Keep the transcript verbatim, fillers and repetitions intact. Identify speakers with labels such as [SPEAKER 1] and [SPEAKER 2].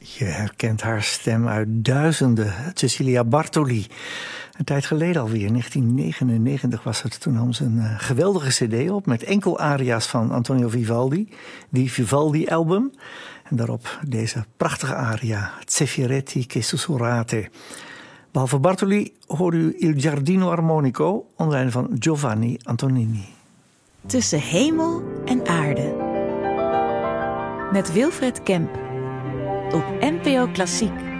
[SPEAKER 1] Je herkent haar stem uit duizenden. Cecilia Bartoli. Een tijd geleden alweer, negentien negenennegentig was het. Toen nam ze een uh, geweldige cd op met enkel aria's van Antonio Vivaldi. Die Vivaldi-album. En daarop deze prachtige aria, Zeffiretti che sussurrate. Behalve Bartoli hoorde u Il Giardino Armonico onder leiding van Giovanni Antonini.
[SPEAKER 2] Tussen hemel en aarde. Met Wilfred Kemp. Op N P O Klassiek.